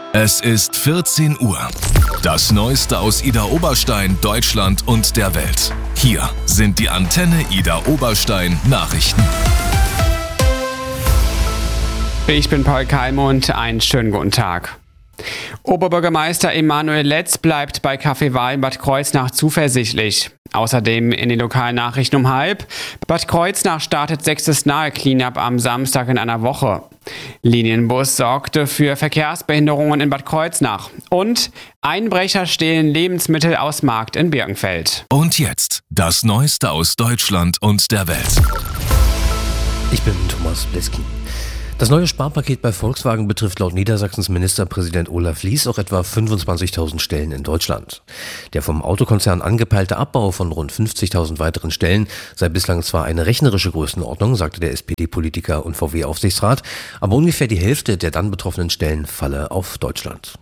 Es ist 14 Uhr. Das Neueste aus Idar-Oberstein, Deutschland und der Welt. Hier sind die Antenne Idar-Oberstein Nachrichten. Ich bin Paul Kalmund, einen schönen guten Tag. Oberbürgermeister Emanuel Letz bleibt bei Café Wahl in Bad Kreuznach zuversichtlich. Außerdem in den lokalen Nachrichten um 12:30. Bad Kreuznach startet 6. Nahe-Cleanup am Samstag in einer Woche. Linienbus sorgte für Verkehrsbehinderungen in Bad Kreuznach. Und Einbrecher stehlen Lebensmittel aus Markt in Birkenfeld. Und jetzt das Neueste aus Deutschland und der Welt. Ich bin Thomas Bleski. Das neue Sparpaket bei Volkswagen betrifft laut Niedersachsens Ministerpräsident Olaf Lies auch etwa 25.000 Stellen in Deutschland. Der vom Autokonzern angepeilte Abbau von rund 50.000 weiteren Stellen sei bislang zwar eine rechnerische Größenordnung, sagte der SPD-Politiker und VW-Aufsichtsrat, aber ungefähr die Hälfte der dann betroffenen Stellen falle auf Deutschland.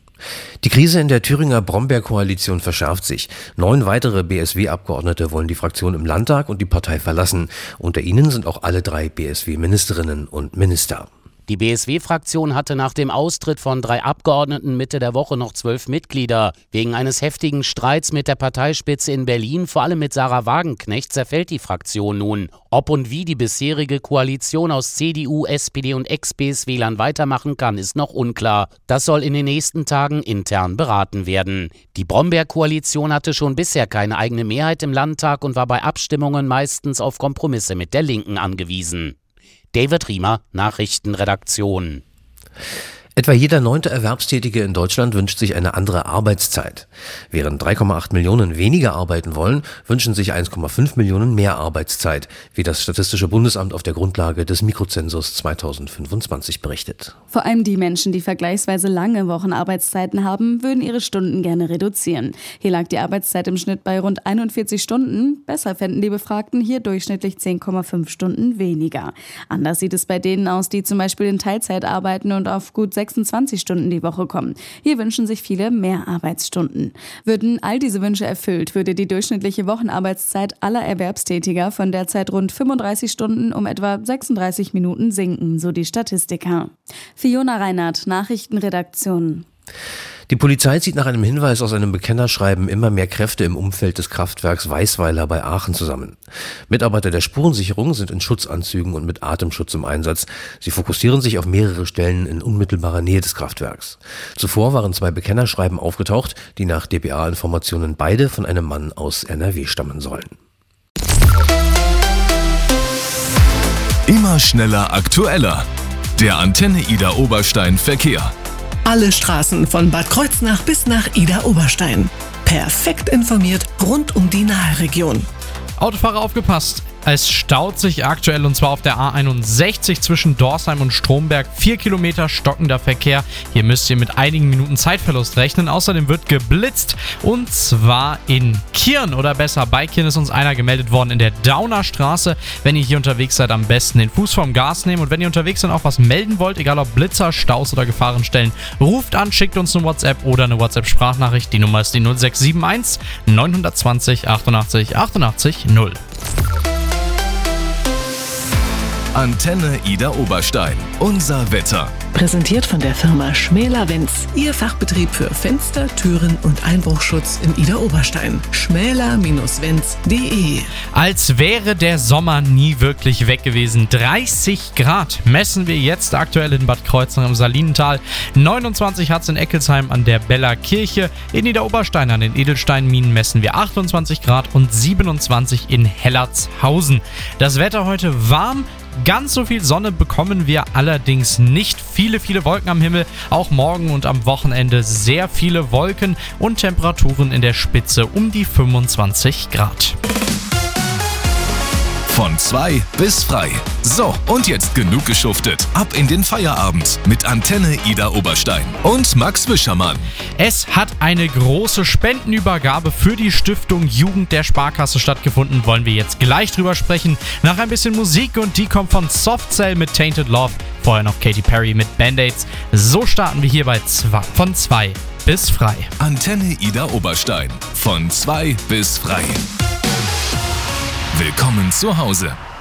Die Krise in der Thüringer Brombeer-Koalition verschärft sich. 9 weitere BSW-Abgeordnete wollen die Fraktion im Landtag und die Partei verlassen. Unter ihnen sind auch alle 3 BSW-Ministerinnen und Minister. Die BSW-Fraktion hatte nach dem Austritt von 3 Abgeordneten Mitte der Woche noch 12 Mitglieder. Wegen eines heftigen Streits mit der Parteispitze in Berlin, vor allem mit Sarah Wagenknecht, zerfällt die Fraktion nun. Ob und wie die bisherige Koalition aus CDU, SPD und Ex-BSWlern weitermachen kann, ist noch unklar. Das soll in den nächsten Tagen intern beraten werden. Die Brombeer-Koalition hatte schon bisher keine eigene Mehrheit im Landtag und war bei Abstimmungen meistens auf Kompromisse mit der Linken angewiesen. David Riemer, Nachrichtenredaktion. Etwa jeder 9. Erwerbstätige in Deutschland wünscht sich eine andere Arbeitszeit. Während 3,8 Millionen weniger arbeiten wollen, wünschen sich 1,5 Millionen mehr Arbeitszeit, wie das Statistische Bundesamt auf der Grundlage des Mikrozensus 2025 berichtet. Vor allem die Menschen, die vergleichsweise lange Wochenarbeitszeiten haben, würden ihre Stunden gerne reduzieren. Hier lag die Arbeitszeit im Schnitt bei rund 41 Stunden. Besser fänden die Befragten hier durchschnittlich 10,5 Stunden weniger. Anders sieht es bei denen aus, die zum Beispiel in Teilzeit arbeiten und auf gut 26 Stunden die Woche kommen. Hier wünschen sich viele mehr Arbeitsstunden. Würden all diese Wünsche erfüllt, würde die durchschnittliche Wochenarbeitszeit aller Erwerbstätiger von derzeit rund 35 Stunden um etwa 36 Minuten sinken, so die Statistiker. Fiona Reinhardt, Nachrichtenredaktion. Die Polizei zieht nach einem Hinweis aus einem Bekennerschreiben immer mehr Kräfte im Umfeld des Kraftwerks Weißweiler bei Aachen zusammen. Mitarbeiter der Spurensicherung sind in Schutzanzügen und mit Atemschutz im Einsatz. Sie fokussieren sich auf mehrere Stellen in unmittelbarer Nähe des Kraftwerks. Zuvor waren 2 Bekennerschreiben aufgetaucht, die nach dpa-Informationen beide von einem Mann aus NRW stammen sollen. Immer schneller, aktueller. Der Antenne Idar-Oberstein Verkehr. Alle Straßen von Bad Kreuznach bis nach Idar-Oberstein. Perfekt informiert rund um die Naheregion. Autofahrer aufgepasst! Es staut sich aktuell und zwar auf der A61 zwischen Dorsheim und Stromberg. 4 Kilometer stockender Verkehr. Hier müsst ihr mit einigen Minuten Zeitverlust rechnen. Außerdem wird geblitzt und zwar in Kirn oder besser bei Kirn ist uns einer gemeldet worden in der Dauner Straße. Wenn ihr hier unterwegs seid, am besten den Fuß vom Gas nehmen und wenn ihr unterwegs seid auch was melden wollt, egal ob Blitzer, Staus oder Gefahrenstellen, ruft an, schickt uns eine WhatsApp oder eine WhatsApp-Sprachnachricht. Die Nummer ist die 0671 920 88 88 0. Antenne Idar-Oberstein. Unser Wetter. Präsentiert von der Firma Schmäler-Wenz. Ihr Fachbetrieb für Fenster, Türen und Einbruchschutz in Idar-Oberstein. schmäler-wenz.de. Als wäre der Sommer nie wirklich weg gewesen. 30 Grad messen wir jetzt aktuell in Bad Kreuznach im Salinental. 29 hat es in Eckelsheim an der Beller Kirche. In Idar-Oberstein an den Edelsteinminen messen wir 28 Grad und 27 in Hellertshausen. Das Wetter heute warm. Ganz so viel Sonne bekommen wir allerdings nicht. Viele Wolken am Himmel. Auch morgen und am Wochenende sehr viele Wolken und Temperaturen in der Spitze um die 25 Grad. Von 2 bis frei. So, und jetzt genug geschuftet. Ab in den Feierabend mit Antenne Idar-Oberstein und Max Wischermann. Es hat eine große Spendenübergabe für die Stiftung Jugend der Sparkasse stattgefunden. Wollen wir jetzt gleich drüber sprechen. Nach ein bisschen Musik und die kommt von Softcell mit Tainted Love. Vorher noch Katy Perry mit Band-Aids. So starten wir hier bei von 2 bis frei. Antenne Idar-Oberstein. Von 2 bis frei. Willkommen zu Hause.